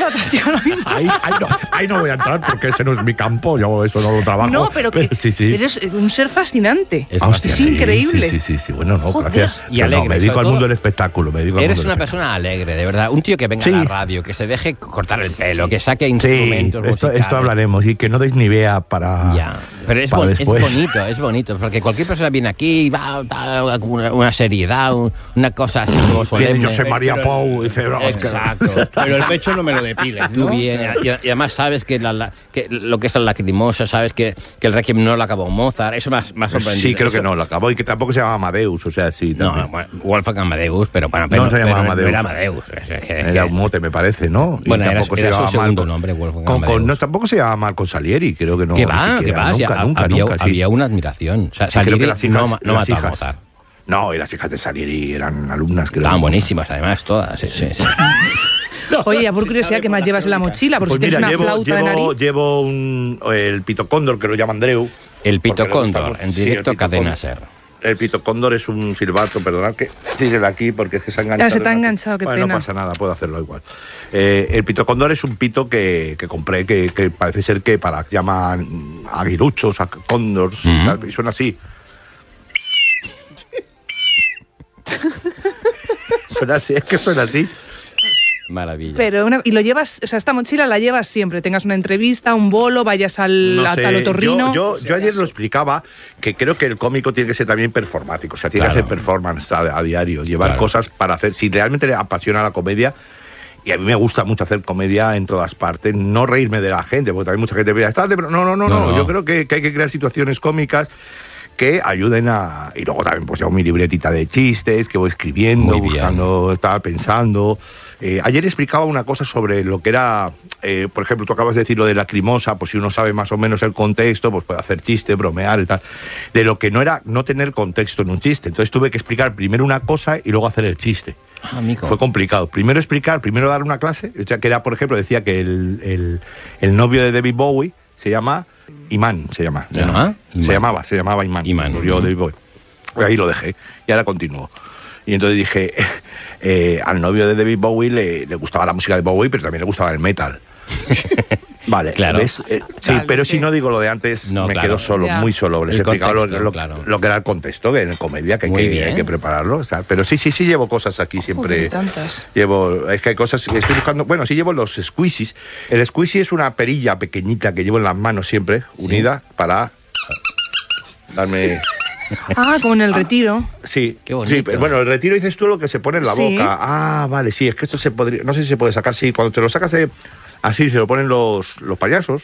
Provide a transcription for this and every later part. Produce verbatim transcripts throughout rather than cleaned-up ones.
atractivo ahora mismo. Ahí, ahí, no, ahí no voy a entrar porque ese no es mi campo, yo eso no lo trabajo. No, pero, pero que sí, sí. eres un ser fascinante. Es, Hostia, es sí, increíble. Sí, sí, sí, sí. Bueno, no, Joder. gracias. Y alegre, no, me dedico al todo, mundo del espectáculo. Me dedico al eres mundo una del persona alegre, de verdad. Un tío que venga sí. a la radio, que se deje cortar el pelo, que saque Sí, instrumentos esto, musicales. esto hablaremos y que no deis ni idea para. Ya, pero es, para bon, es después. bonito, es bonito, porque cualquier persona viene aquí y va a una, una seriedad, un, una cosa así como solemne. Yo soy María Pou y dice, exacto. Pero el pecho no me lo depiles, Tú ¿no? vienes, y, y además sabes que, la, la, que lo que es la lacrimosa, sabes que, que el Requiem no lo acabó Mozart, eso me ha, me ha sorprendido. Sí, creo eso, que no lo acabó y que tampoco se llama Amadeus, o sea, sí. No, también. bueno, Wolfgang Amadeus, pero bueno, pero No se llamaba pero Amadeus. No era Amadeus. Es que, Era que, un mote, me parece, ¿no? Y bueno, era, tampoco era se su llamaba segundo mal, nombre, Wolfgang con, Amadeus. con, no, tampoco se llamaba mal con Salieri, creo que no. Que va, ni que va, nunca, sí, nunca, había, nunca, sí. había una admiración. O sea, Sí, creo Salieri que las hijas, no, no las mató a hijas. Mozart. No, y las hijas de Salieri eran alumnas, creo. Estaban buenísimas, además, todas. Sí, sí, sí. Oye, por curiosidad, ¿qué más llevas en la mochila? Porque Pues si tienes mira, una llevo, flauta de llevo, nariz. llevo un, el pitocóndor, que lo llama Andreu. El porque le gusta pitocóndor, mucho. en Sí, el directo pitocóndor. Cadena Ser. El pitocóndor es un silbato, perdonad que sigue de aquí porque es que se ha enganchado. Ah, se te ha el- enganchado, qué bueno, pena. no pasa nada, puedo hacerlo igual. Eh, el pitocóndor es un pito que, que compré, que, que parece ser que para llaman aguiluchos, a cóndors, y Ujú. tal, y suena así. Suena así, es que suena así. Maravilla. Pero una- y lo llevas, o sea, esta mochila la llevas siempre. Tengas una entrevista, un bolo, vayas al, No a- sé, al otorrino. Yo, yo, yo ayer lo explicaba, que creo que el cómico tiene que ser también performático, o sea, tiene Claro. que hacer performance a, a diario, llevar Claro. cosas para hacer. Si realmente le apasiona la comedia, y a mí me gusta mucho hacer comedia en todas partes, no reírme de la gente, porque también mucha gente ve, "Está de bro-". no, no, no, no, No, no. yo creo que, que hay que crear situaciones cómicas que ayuden a... Y luego también pues llevo mi libretita de chistes, que voy escribiendo, Muy bien. buscando, estaba pensando... Eh, ayer explicaba una cosa sobre lo que era, eh, por ejemplo, tú acabas de decir lo de lacrimosa, pues si uno sabe más o menos el contexto, pues puede hacer chiste, bromear y tal. De lo que no era no tener contexto en un chiste. Entonces tuve que explicar primero una cosa y luego hacer el chiste. Ah, amigo. Fue complicado. Primero explicar, primero dar una clase, o sea, que era, por ejemplo, decía que el, el, el novio de David Bowie se llama Imán, se llama. ¿Se llama? Se Imán. llamaba, se llamaba Imán. Imán. Murió David Bowie. Pues ahí lo dejé. Y ahora continúo. Y entonces dije, eh, al novio de David Bowie le, le gustaba la música de Bowie, pero también le gustaba el metal. Vale, Claro. ¿ves? Eh, sí, Vale, pero sí. si no digo lo de antes, No, me claro. quedo solo, Ya. muy solo. Les he El explicado lo, contexto, lo- claro. lo que era el contexto, que en comedia, que hay, Muy que, bien. hay que prepararlo. O sea, pero sí, sí, sí llevo cosas aquí siempre. Joder, tantas. Llevo, es que hay cosas, estoy buscando, bueno, sí llevo los squeezies. El squeezie es una perilla pequeñita que llevo en las manos siempre, unida, para darme... Ah, como en el retiro. Sí, Qué bonito. sí, pero bueno, el retiro dices tú lo que se pone en la Sí. boca. Ah, vale, sí, es que esto se podría, no sé si se puede sacar, sí, cuando te lo sacas eh, así, se lo ponen los, los payasos.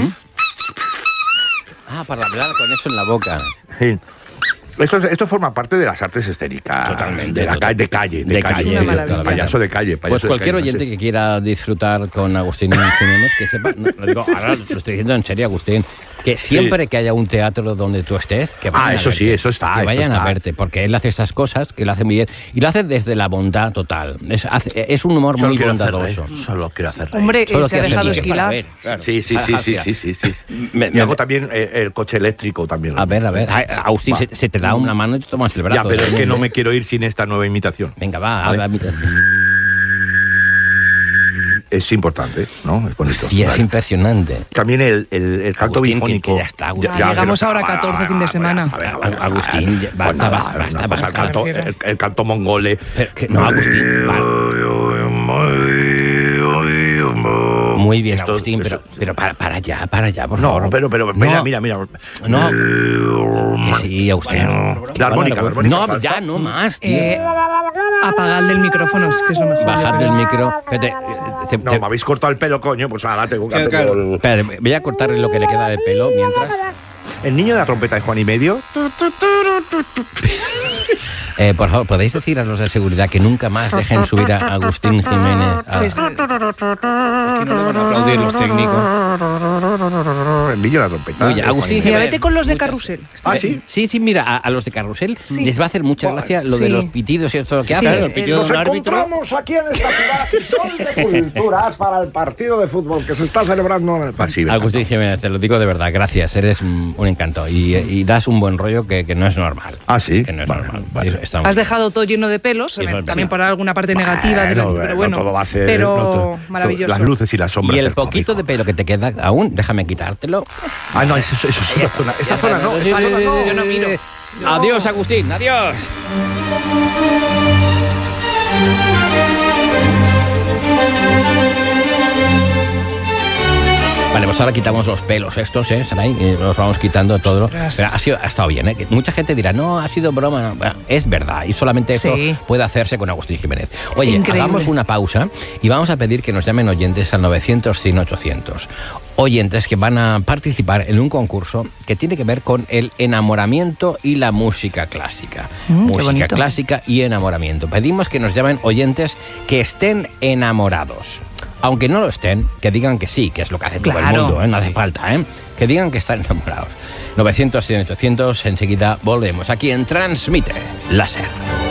Ah, para hablar con eso en la boca. Sí. Esto, esto forma parte de las artes escénicas. Totalmente, De, la total- ca- de calle. De, de calle. calle, Una maravilla. de- payaso de calle. Pues payaso de cualquier calle, no oyente sé. que quiera disfrutar con Agustín Jiménez, que sepa, no, lo digo, ahora lo estoy diciendo en serio, Agustín, que siempre que haya un teatro donde tú estés, que vayan Ah, a eso sí, verte, eso está, que esto vayan a está. verte, porque él hace estas cosas, que lo hace muy bien, y lo hace desde la bondad total. Es, hace- es un humor Solo muy quiero hacer bondadoso. reír, Solo quiero hacer reír. Hombre, Solo eh, se ha que hace dejado bien. esquilar. Sí, sí, sí, sí, sí, sí, sí. Me- Y me- hago también eh, el coche eléctrico también. A ver, a ver, Ay, Agustín, se, se te da una mano y te tomas el brazo. Ya, pero es que no ¿eh? me quiero ir sin esta nueva imitación. Venga, va, Vale. haz la mitad. Es importante, ¿no? Es bonito. Sí, es Vale. impresionante. También el, el, el canto Agustín, que- bifónico. que ya está, Agustín. Ya, llegamos que no- ahora va, catorce va, fin de va, semana. va, va, va, va, va. Agustín, ya- Pues basta, nada, basta, una basta, cosa, el basta. canto, el, el canto mongole. Pero que- no, Agustín, vale. Muy bien, Esto- Agustín, esto- pero, pero para, para allá, para allá, por No, favor. pero, pero, No, mira, mira, mira. No, que sí, Agustín. La armónica, la armónica. No, ya, no más, tío. Eh, apagad del micrófono, es que es lo mejor. Bajad del micro. Espérate, te- No, te- me habéis cortado el pelo, coño, pues ahora tengo que hacer Claro, el... espérate, voy a cortarle lo que le queda de pelo mientras. El niño de la trompeta de Juan y Medio. Eh, por favor, ¿podéis decir a los de seguridad que nunca más dejen subir a Agustín Jiménez? a- Sí, sí. Aquí no le van a aplaudir los técnicos. El niño de la trompeta. Oye, de Agustín Juan y Mira, Medio. Jiménez. vete con los de Muchas- Carrusel. Ah, sí. Sí, sí, mira, a, a los de Carrusel Sí. les va a hacer mucha gracia lo de Sí. los pitidos y esto lo que Sí, hacen. Claro, el pitido de Nos un árbitro. aquí en esta ciudad y son de culturas para el partido de fútbol que se está celebrando en el Pasillo. Agustín Jiménez, te lo digo de verdad, gracias, eres mm, un me encantó. Y, y das un buen rollo que, que no es normal. Ah, sí. Que no es Vale, normal. vale. Está muy Has bien. dejado todo lleno de pelos, Eso es también verdad. por alguna parte negativa, de Bueno, la- pero no bueno, todo va a ser, pero no todo- maravilloso. Las luces y las sombras. Y el del poquito de cómico. pelo que te queda aún, déjame quitártelo. Ah, no, eso, eso es una zona. Esa zona no. Esa zona no. Yo no miro. Adiós, Agustín, adiós. Vale, pues ahora quitamos los pelos estos, ¿eh, Saray? Y los vamos quitando todo. Ostras. Pero ha, sido, ha estado bien, ¿eh? Que mucha gente dirá, no, ha sido broma. No. Bueno, es verdad, y solamente esto Sí. puede hacerse con Agustín Jiménez. Oye, Increíble. hagamos una pausa y vamos a pedir que nos llamen oyentes al novecientos cien ochocientos. Oyentes que van a participar en un concurso que tiene que ver con el enamoramiento y la música clásica. Mm, qué música bonito. clásica y enamoramiento. Pedimos que nos llamen oyentes que estén enamorados. Aunque no lo estén, que digan que sí, que es lo que hace todo el Claro. mundo, ¿eh? No hace falta, ¿eh? Que digan que están enamorados. novecientos cien ochocientos, enseguida volvemos aquí en Transmite Láser.